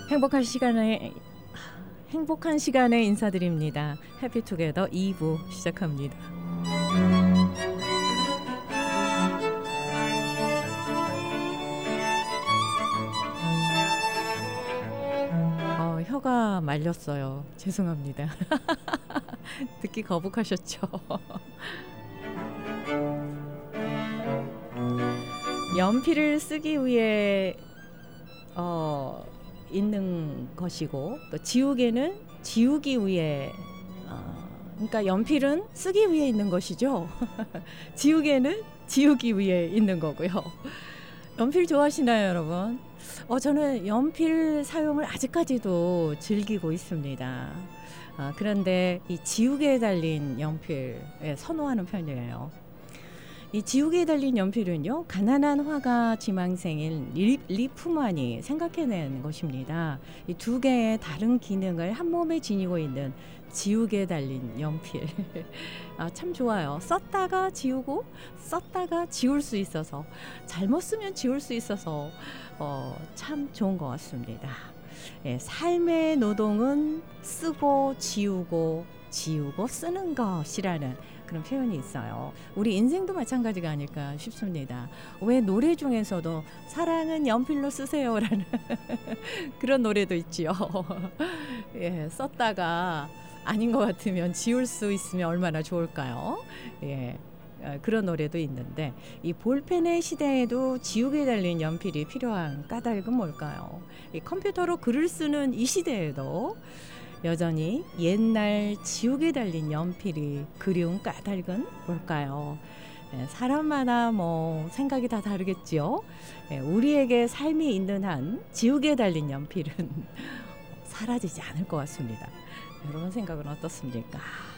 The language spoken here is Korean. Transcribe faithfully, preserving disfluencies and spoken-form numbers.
행복한 시간에 행복한 시간에 인사드립니다. 해피투게더 이 부 시작합니다. 어, 혀가 말렸어요. 죄송합니다. 듣기 거북하셨죠? 연필을 쓰기 위해 어, 있는 것이고, 또 지우개는 지우기 위해, 어, 그러니까 연필은 쓰기 위해 있는 것이죠. 지우개는 지우기 위해 있는 거고요. 연필 좋아하시나요, 여러분? 어, 저는 연필 사용을 아직까지도 즐기고 있습니다. 아, 그런데 이 지우개에 달린 연필에 선호하는 편이에요. 이 지우개에 달린 연필은요, 가난한 화가 지망생인 리, 리프만이 생각해낸 것입니다. 이 두 개의 다른 기능을 한 몸에 지니고 있는 지우개에 달린 연필. 아, 참 좋아요. 썼다가 지우고 썼다가 지울 수 있어서, 잘못 쓰면 지울 수 있어서 어, 참 좋은 것 같습니다. 예, 삶의 노동은 쓰고 지우고 지우고 쓰는 것이라는 그런 표현이 있어요. 우리 인생도 마찬가지가 아닐까 싶습니다. 왜 노래 중에서도 사랑은 연필로 쓰세요라는 그런 노래도 있지요. 예, 썼다가 아닌 것 같으면 지울 수 있으면 얼마나 좋을까요? 예. 그런 노래도 있는데, 이 볼펜의 시대에도 지우개에 달린 연필이 필요한 까닭은 뭘까요? 이 컴퓨터로 글을 쓰는 이 시대에도 여전히 옛날 지우개에 달린 연필이 그리운 까닭은 뭘까요? 예, 사람마다 뭐 생각이 다 다르겠지요. 예, 우리에게 삶이 있는 한 지우개에 달린 연필은 사라지지 않을 것 같습니다. 여러분 생각은 어떻습니까?